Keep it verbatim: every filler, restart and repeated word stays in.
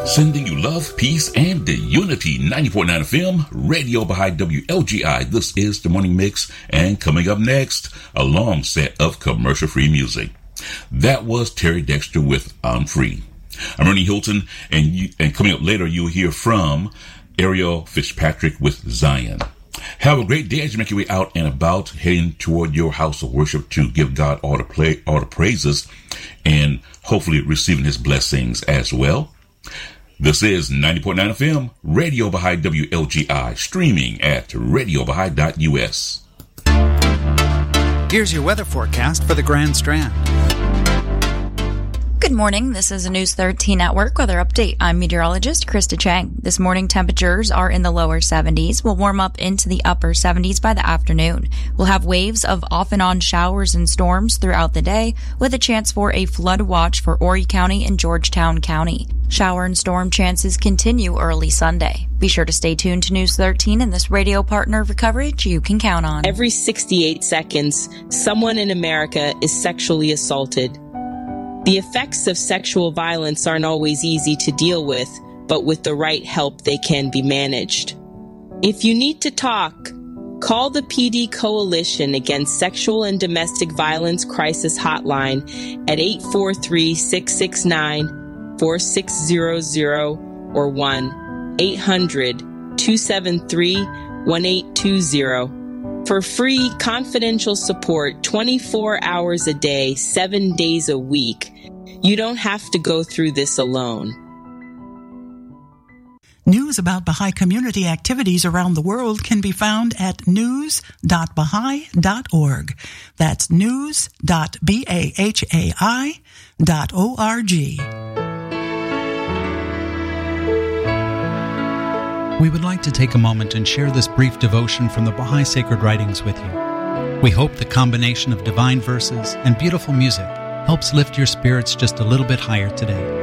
Sending you love, peace, and the unity. ninety point nine F M, Radio Baha'i W L G I. This is the Morning Mix, and coming up next, a long set of commercial-free music. That was Terry Dexter with I'm Free. I'm Ernie Hilton, and, you, and coming up later, you'll hear from Ariel Fitzpatrick with Zion. Have a great day as you make your way out and about, heading toward your house of worship to give God all the, play, all the praises, and hopefully receiving his blessings as well. This is ninety point nine F M, Radio Baha'i W L G I, streaming at radio baha'i dot u s. Here's your weather forecast for the Grand Strand. Good morning. This is a News thirteen Network weather update. I'm meteorologist Krista Chang. This morning temperatures are in the lower seventies. We'll warm up into the upper seventies by the afternoon. We'll have waves of off and on showers and storms throughout the day, with a chance for a flood watch for Horry County and Georgetown County. Shower and storm chances continue early Sunday. Be sure to stay tuned to News thirteen and this radio partner for coverage you can count on. Every sixty-eight seconds, someone in America is sexually assaulted. The effects of sexual violence aren't always easy to deal with, but with the right help, they can be managed. If you need to talk, call the P D Coalition Against Sexual and Domestic Violence Crisis Hotline at eight four three, six six nine, four six zero zero or one eight hundred, two seven three, one eight two zero. For free, confidential support twenty-four hours a day, seven days a week. You don't have to go through this alone. News about Baha'i community activities around the world can be found at news dot baha'i dot org. That's news dot bahai dot org. We would like to take a moment and share this brief devotion from the Baha'i Sacred Writings with you. We hope the combination of divine verses and beautiful music helps lift your spirits just a little bit higher today.